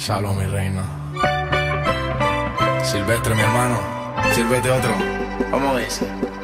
Salud, mi reina. Silvestre, mi hermano. Sírvete otro. ¿Cómo es?